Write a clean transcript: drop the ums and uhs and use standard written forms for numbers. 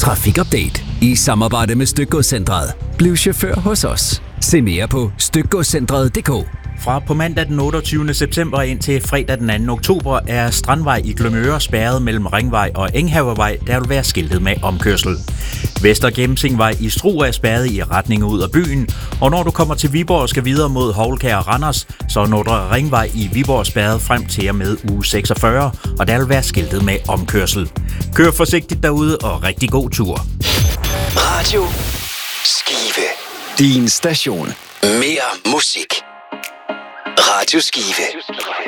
Trafikupdate i samarbejde med Stykgodscentret. Bliv chauffør hos os. Se mere på stykgodscentret.dk. Fra på mandag den 28. september ind til fredag den 2. oktober er Strandvej i Glømøre spærret mellem Ringvej og Enghavevej, der vil være skiltet med omkørsel. Vester Gemsingvej i Struer er spærret i retning ud af byen, og når du kommer til Viborg og skal videre mod Houlkær og Randers, så er Nordre Ringvej i Viborg spærret frem til og med uge 46, og der vil være skiltet med omkørsel. Kør forsigtigt derude og rigtig god tur. Radio Skive. Din station. Mere musik. Radio Skive.